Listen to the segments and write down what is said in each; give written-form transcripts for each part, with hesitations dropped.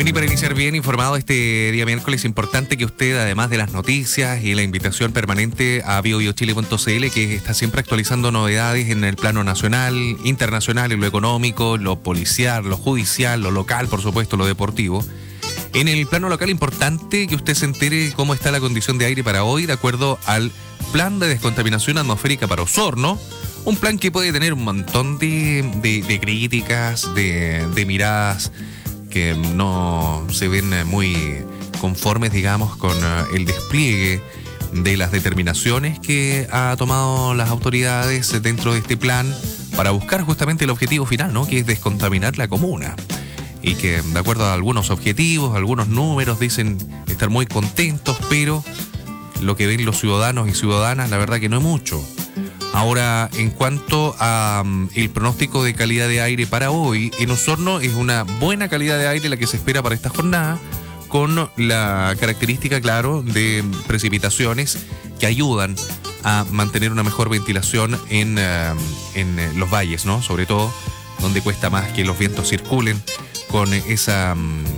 y para iniciar bien informado este día miércoles, importante que usted, además de las noticias y la invitación permanente a biobiochile.cl, que está siempre actualizando novedades en el plano nacional, internacional, en lo económico, lo policial, lo judicial, lo local, por supuesto, lo deportivo. En el plano local, importante que usted se entere cómo está la condición de aire para hoy, de acuerdo al plan de descontaminación atmosférica para Osorno. Un plan que puede tener un montón de críticas, de miradas que no se ven muy conformes, digamos, con el despliegue de las determinaciones que ha tomado las autoridades dentro de este plan para buscar justamente el objetivo final, ¿no? Que es descontaminar la comuna. Y que, de acuerdo a algunos objetivos, algunos números, dicen estar muy contentos, pero lo que ven los ciudadanos y ciudadanas, la verdad que no es mucho. Ahora, en cuanto a el pronóstico de calidad de aire para hoy, en Osorno es una buena calidad de aire la que se espera para esta jornada, con la característica, claro, de precipitaciones que ayudan a mantener una mejor ventilación en los valles, ¿no? Sobre todo donde cuesta más que los vientos circulen con esa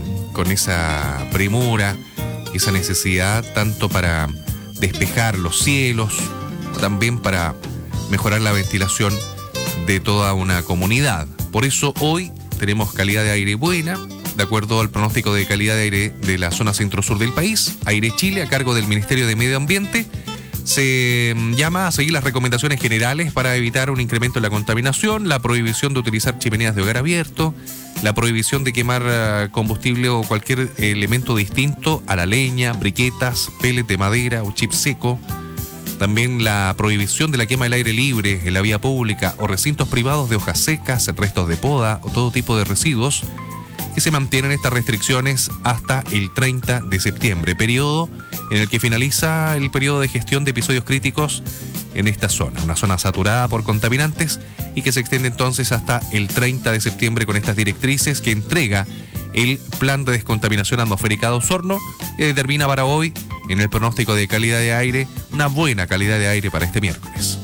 premura, esa necesidad tanto para despejar los cielos, también para mejorar la ventilación de toda una comunidad. Por eso hoy tenemos calidad de aire buena, de acuerdo al pronóstico de calidad de aire de la zona centro-sur del país. Aire Chile, a cargo del Ministerio de Medio Ambiente, se llama a seguir las recomendaciones generales para evitar un incremento en la contaminación, la prohibición de utilizar chimeneas de hogar abierto, la prohibición de quemar combustible o cualquier elemento distinto a la leña, briquetas, pellet de madera o chip seco. También la prohibición de la quema del aire libre en la vía pública o recintos privados de hojas secas, restos de poda o todo tipo de residuos, que se mantienen estas restricciones hasta el 30 de septiembre, periodo en el que finaliza el periodo de gestión de episodios críticos en esta zona, una zona saturada por contaminantes y que se extiende entonces hasta el 30 de septiembre con estas directrices que entrega el plan de descontaminación atmosférica de Osorno, que determina para hoy, en el pronóstico de calidad de aire, una buena calidad de aire para este miércoles.